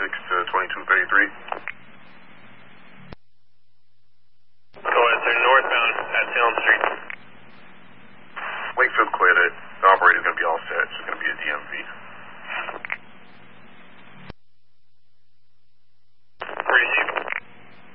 to 2233. Go ahead, sir. Northbound at Salem Street. Wakefield clear that the operator's going to be all set. It's just going to be a DMV.